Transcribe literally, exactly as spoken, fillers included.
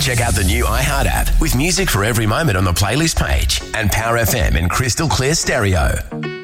Check out the new iHeart app with music for every moment on the playlist page and Power F M in crystal clear stereo.